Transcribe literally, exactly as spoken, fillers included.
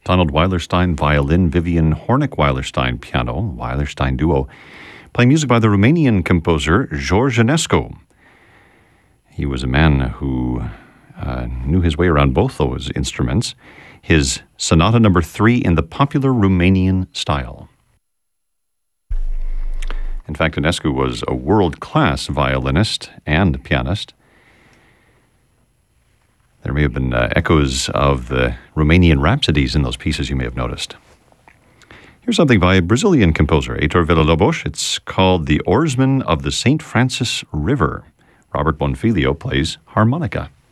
Donald Weilerstein, violin, Vivian Hornick-Weilerstein, piano, Weilerstein duo, playing music by the Romanian composer George Enescu. He was a man who uh, knew his way around both those instruments. His Sonata Number Three in the popular Romanian style. In fact, Enescu was a world-class violinist and pianist. There may have been uh, echoes of the Romanian rhapsodies in those pieces you may have noticed. Here's something by a Brazilian composer, Heitor Villa-Lobos. It's called The Oarsman of the Saint Francis River. Robert Bonfilio plays harmonica.